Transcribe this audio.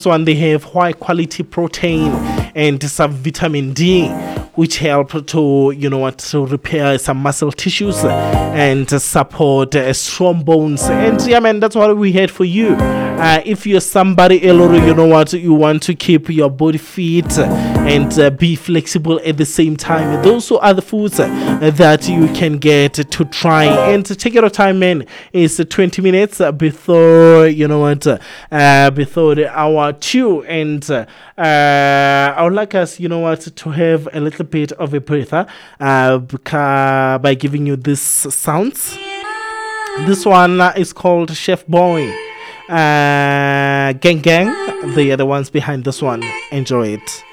one, they have high quality protein and some vitamin D, which help to to repair some muscle tissues and support strong bones. And yeah, man, that's what we had for you. If you're somebody, Eloro, you want to keep your body fit and be flexible at the same time, those are the foods that you can get to try. And take your time, man. It's 20 minutes before before the hour 2. And I would like us to have a little bit of a breather by giving you this sounds. This one is called Chef Boy. Gang Gang, they are the ones behind this one. Enjoy it.